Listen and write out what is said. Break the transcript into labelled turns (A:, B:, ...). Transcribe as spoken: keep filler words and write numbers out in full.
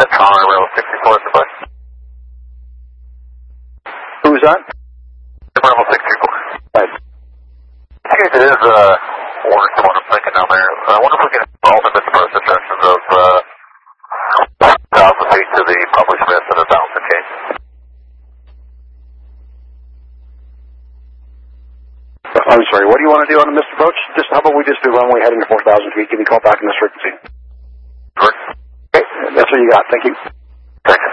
A: ahead, calling rail sixty-four, goodbye.
B: Who's that?
A: Rail sixty-four.
B: Right.
A: I guess it is, uh, worse than what I'm thinking down there. I wonder if we can alternate the process suggestions of, uh, one thousand feet to the published miss and one thousand feet.
B: I'm sorry, what do you want to do on the missed approach? Just, how about we just do runway heading to four thousand feet, give me a call back in this frequency.
A: Correct.
B: Okay, that's what you got, thank you.